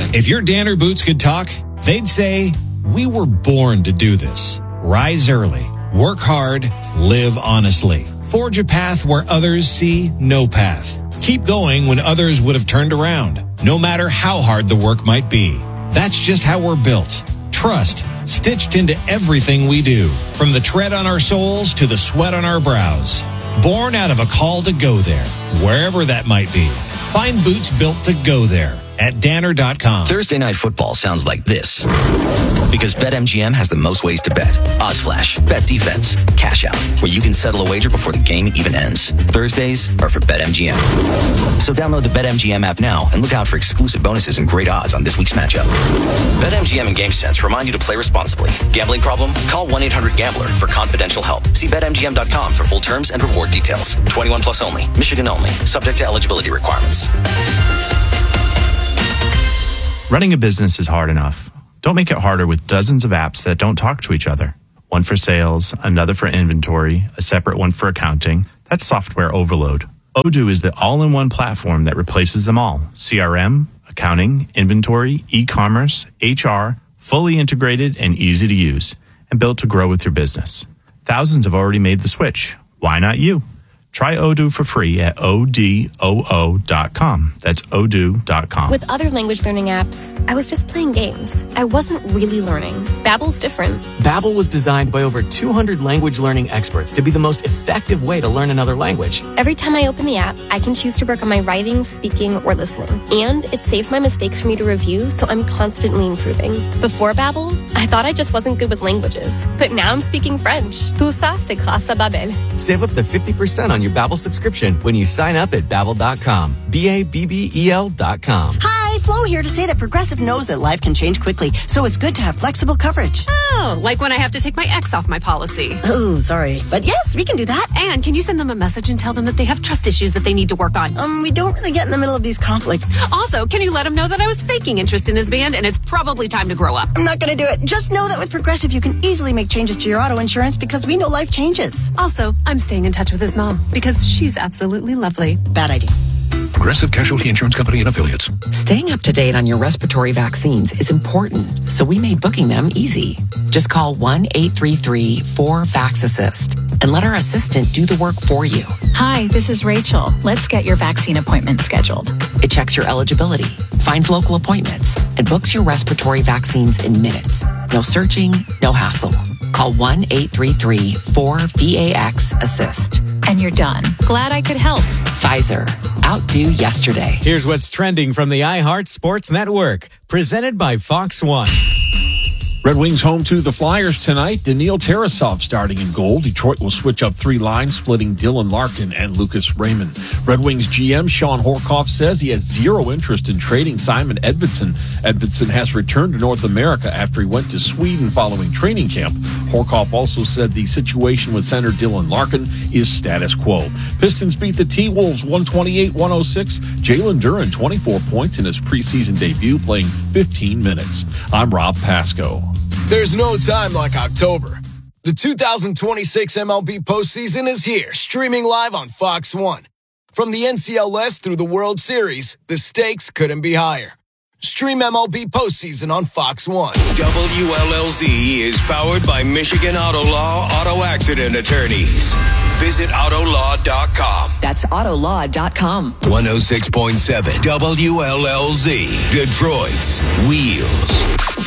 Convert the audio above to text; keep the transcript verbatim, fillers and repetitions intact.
If your Danner boots could talk, they'd say, we were born to do this. Rise early, work hard, live honestly. Forge a path where others see no path. Keep going when others would have turned around, no matter how hard the work might be. That's just how we're built. Trust, stitched into everything we do, from the tread on our soles to the sweat on our brows. Born out of a call to go there, wherever that might be. Find boots built to go there at Danner dot com. Thursday night football sounds like this because BetMGM has the most ways to bet. Odds flash, bet defense, cash out, where you can settle a wager before the game even ends. Thursdays are for BetMGM. So download the BetMGM app now and look out for exclusive bonuses and great odds on this week's matchup. BetMGM and GameSense remind you to play responsibly. Gambling problem? Call one eight hundred gambler for confidential help. See Bet M G M dot com for full terms and reward details. twenty-one plus only. Michigan only. Subject to eligibility requirements. Running a business is hard enough. Don't make it harder with dozens of apps that don't talk to each other. One for sales, another for inventory, a separate one for accounting. That's software overload. Odoo is the all-in-one platform that replaces them all. C R M, accounting, inventory, e-commerce, H R, fully integrated and easy to use, and built to grow with your business. Thousands have already made the switch. Why not you? Try Odoo for free at O D O O dot com. That's Odoo dot com. With other language learning apps, I was just playing games. I wasn't really learning. Babbel's different. Babbel was designed by over two hundred language learning experts to be the most effective way to learn another language. Every time I open the app, I can choose to work on my writing, speaking, or listening. And it saves my mistakes for me to review, so I'm constantly improving. Before Babbel, I thought I just wasn't good with languages. But now I'm speaking French. Tout ça, c'est grâce à Babbel. Save up to fifty percent on your Babbel subscription when you sign up at Babbel dot com. B A B B E L dot com. Hi, Flo here to say that Progressive knows that life can change quickly, so it's good to have flexible coverage. Oh, like when I have to take my ex off my policy. Oh, sorry. But yes, we can do that. And can you send them a message and tell them that they have trust issues that they need to work on? Um, we don't really get in the middle of these conflicts. Also, can you let him know that I was faking interest in his band and it's probably time to grow up? I'm not going to do it. Just know that with Progressive, you can easily make changes to your auto insurance because we know life changes. Also, I'm staying in touch with his mom because she's absolutely lovely. Bad idea. Progressive Casualty Insurance Company and Affiliates. Staying up to date on your respiratory vaccines is important, so we made booking them easy. Just call one eight three three four vax assist and let our assistant do the work for you. Hi, this is Rachel. Let's get your vaccine appointment scheduled. It checks your eligibility, finds local appointments, and books your respiratory vaccines in minutes. No searching, no hassle. Call one eight three three four vax assist. And you're done. Glad I could help. Pfizer. Outdo yesterday. Here's what's trending from the iHeart Sports Network. Presented by Fox One. Red Wings home to the Flyers tonight. Daniil Tarasov starting in goal. Detroit will switch up three lines, splitting Dylan Larkin and Lucas Raymond. Red Wings G M Sean Horkoff says he has zero interest in trading Simon Edvinsson. Edvinsson has returned to North America after he went to Sweden following training camp. Horkoff also said the situation with center Dylan Larkin is status quo. Pistons beat the T-Wolves one twenty-eight one oh six. Jalen Duren, twenty-four points in his preseason debut, playing fifteen minutes. I'm Rob Pasco. There's no time like October. The two thousand twenty-six M L B postseason is here, streaming live on Fox One. From the N C L S through the World Series, the stakes couldn't be higher. Stream M L B postseason on Fox One. W L L Z is powered by Michigan Auto Law Auto Accident Attorneys. Visit auto law dot com. That's auto law dot com. one oh six point seven W L L Z, Detroit's Wheels.